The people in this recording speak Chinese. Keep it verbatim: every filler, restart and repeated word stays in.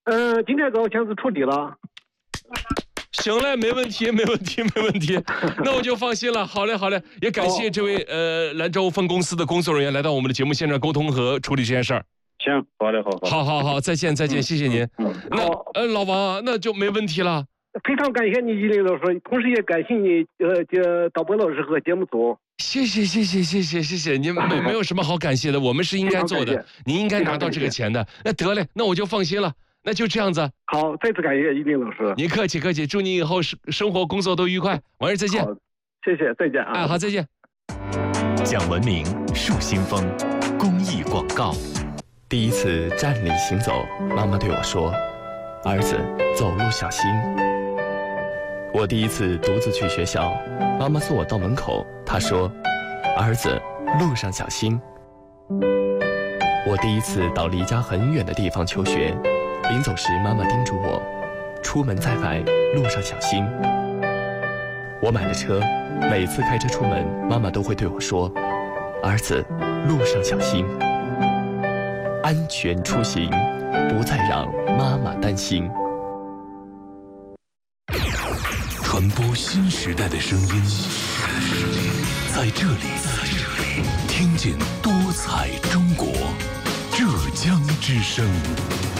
嗯、呃，今天早强制处理了。 行嘞，没问题，没问题，没问题，那我就放心了。好嘞，好嘞，也感谢这位呃兰州分公司的工作人员来到我们的节目现场沟通和处理这件事儿。 行，好的，好好， 好好好，再见，再见，嗯、谢谢您。嗯，那呃老王啊，那就没问题了。 非常感谢你，依林老师，同时也感谢你呃这导播老师和节目组。 谢谢，谢谢，谢谢，谢谢您，没没有什么好感谢的，我们是应该做的，您应该拿到这个钱的。那得嘞，那我就放心了。那就这样子， 好，再次感谢依林老师。 您客气客气，祝你以后生生活工作都愉快。晚上再见。 好，谢谢，再见啊。 哎，好，再见。 讲文明树新风，公益广告。第一次站立行走，妈妈对我说：“儿子，走路小心。”我第一次独自去学校，妈妈送我到门口，她说：“儿子，路上小心。”我第一次到离家很远的地方求学。临走时，妈妈叮嘱我：“出门在外，路上小心。”我买了车，每次开车出门，妈妈都会对我说：“儿子，路上小心。”安全出行，不再让妈妈担心。 传播新时代的声音，在这里，听见多彩中国，浙江之声。